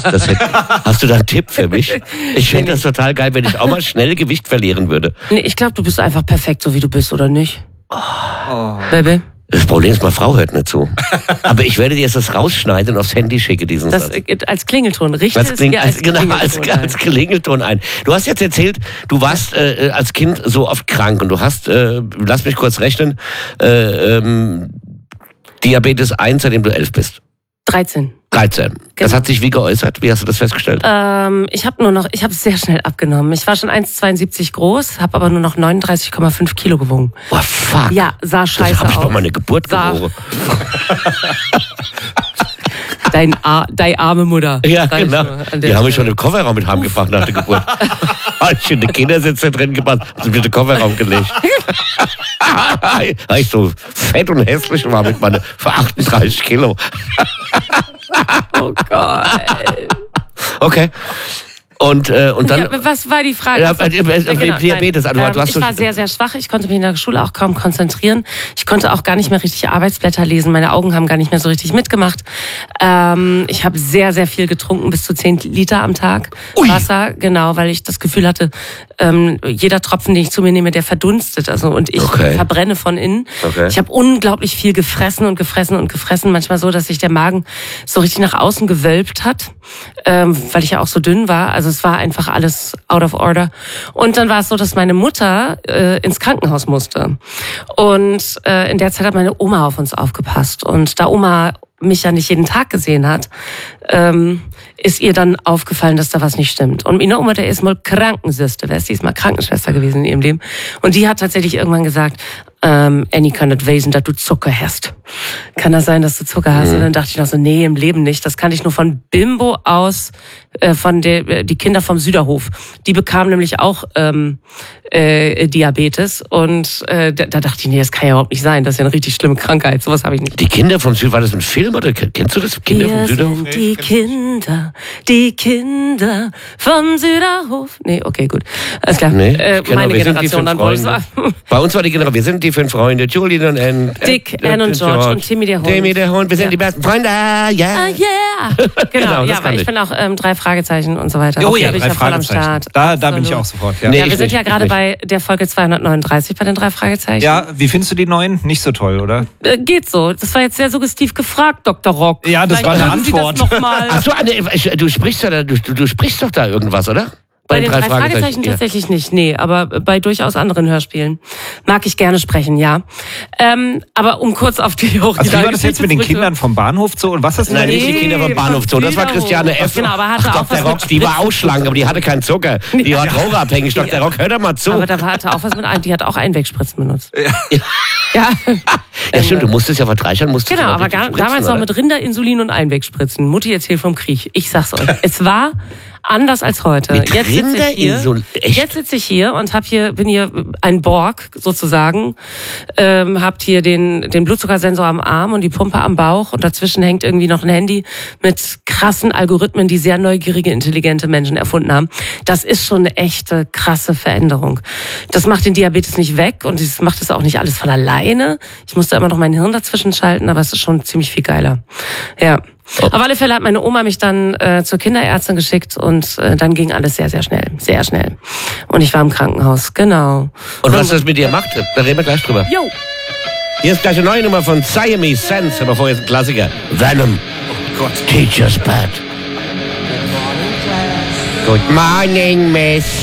Hast du da einen Tipp für mich? Ich finde das total geil, wenn ich auch mal schnell Gewicht verlieren würde. Nee, ich glaube, du bist einfach perfekt, so wie du bist, oder nicht? Oh. Baby? Das Problem ist, meine Frau hört nicht zu. Aber ich werde dir jetzt das rausschneiden und aufs Handy schicken, diesen Das Satz. als Klingelton. Richte es dir als Klingelton ein. Du hast jetzt erzählt, du warst als Kind so oft krank und du hast, lass mich kurz rechnen, Diabetes 1, seitdem du 11 bist. 13. 13. Genau. Das hat sich wie geäußert? Wie hast du das festgestellt? Ich habe es sehr schnell abgenommen. Ich war schon 1,72 groß, habe aber nur noch 39,5 Kilo gewogen. Boah, fuck. Ja, sah scheiße aus. Da hab ich doch mal eine Geburt geboren. Deine arme Mutter. Ja, genau. Die haben mich schon im Kofferraum mit heimgebracht nach der Geburt. Hab ich in den Kindersitz drin gemacht, also mit dem Kofferraum gelegt. Weil ich so fett und hässlich war mit meinen 38 Kilo. Oh Gott. Okay. Und dann... Ja, was war die Frage? Diabetes. Also, ich war sehr, sehr schwach. Ich konnte mich in der Schule auch kaum konzentrieren. Ich konnte auch gar nicht mehr richtig Arbeitsblätter lesen. Meine Augen haben gar nicht mehr so richtig mitgemacht. Ich habe sehr, sehr viel getrunken, bis zu 10 Liter am Tag. Ui. Wasser, genau, weil ich das Gefühl hatte, jeder Tropfen, den ich zu mir nehme, der verdunstet. Und ich verbrenne von innen. Okay. Ich habe unglaublich viel gefressen und gefressen und gefressen. Manchmal so, dass sich der Magen so richtig nach außen gewölbt hat, weil ich ja auch so dünn war. Also es war einfach alles out of order. Und dann war es so, dass meine Mutter ins Krankenhaus musste. Und in der Zeit hat meine Oma auf uns aufgepasst. Und da Oma mich ja nicht jeden Tag gesehen hat, ist ihr dann aufgefallen, dass da was nicht stimmt. Und meine Oma, der ist mal Krankenschwester, die ist mal Krankenschwester gewesen in ihrem Leben. Und die hat tatsächlich irgendwann gesagt, Annie, kann das weisen, dass du Zucker hast. Kann das sein, dass du Zucker hast? Und dann dachte ich noch so, nee, im Leben nicht. Das kann ich nur von Bimbo aus, die Kinder vom Süderhof. Die bekamen nämlich auch Diabetes. Und da dachte ich, nee, das kann ja überhaupt nicht sein. Das ist ja eine richtig schlimme Krankheit. Sowas habe ich nicht. Die Kinder vom Süderhof, war das ein Film oder kennst du das? Kinder vom Süderhof? Sind die Kinder vom Süderhof. Nee, okay, gut. Alles klar. Nee, meine Generation dann wohl. Bei uns war die Generation, wir sind die 5 Freunde, Julian und Anne. Dick, Anne und George und Timmy der Hund. Timmy der Hund, wir sind die besten Freunde, yeah. Yeah. Genau, ja, aber ich bin auch 3 Fragezeichen und so weiter. Oh ja, 3 Fragezeichen. Da bin ich auch sofort, ja. Nee, wir sind ja gerade bei der Folge 239 bei den 3 Fragezeichen. Ja, wie findest du die neuen? Nicht so toll, oder? Geht so. Das war jetzt sehr suggestiv gefragt, Dr. Rock. Ja, das war eine Antwort. Achso, du sprichst doch da irgendwas, oder? Bei den 3 Fragezeichen tatsächlich nicht, nee, aber bei durchaus anderen Hörspielen mag ich gerne sprechen, ja. Aber um kurz auf die Also wie war das jetzt mit den Kindern vom Bahnhof Zoo und was hast du? Nein, nicht die Kinder vom Bahnhof Zoo, das war Christiane F. Genau, aber hatte auch Dr. Rock, die war auch schlank, aber die hatte keinen Zucker. Die war drogenabhängig. Dr. Rock, hör doch mal zu. Aber da hatte auch was die hat auch Einwegspritzen benutzt. Ja, stimmt, du musstest ja vertreichern. Genau, aber damals noch mit Rinderinsulin und Einwegspritzen. Mutti erzählt vom Krieg. Ich sag's euch. Es war anders als heute. Jetzt sitze ich hier und bin hier ein Borg sozusagen, habt hier den Blutzuckersensor am Arm und die Pumpe am Bauch und dazwischen hängt irgendwie noch ein Handy mit krassen Algorithmen, die sehr neugierige, intelligente Menschen erfunden haben. Das ist schon eine echte, krasse Veränderung. Das macht den Diabetes nicht weg und das macht es auch nicht alles von alleine. Ich musste immer noch mein Hirn dazwischen schalten, aber es ist schon ziemlich viel geiler. Ja. Auf alle Fälle hat meine Oma mich dann zur Kinderärztin geschickt und dann ging alles sehr, sehr schnell. Sehr schnell. Und ich war im Krankenhaus, genau. Und was das mit dir macht, da reden wir gleich drüber. Jo. Hier ist gleich eine neue Nummer von Siamese Sense, aber vorher ist ein Klassiker. Venom. Oh Gott. Teacher's Pet. Good morning, Miss.